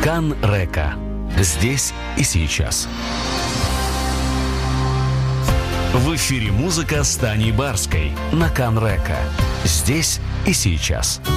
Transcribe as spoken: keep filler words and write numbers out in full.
Кан-Река. Здесь и сейчас. В эфире музыка с Таней Барской на Кан-Река. Здесь и сейчас.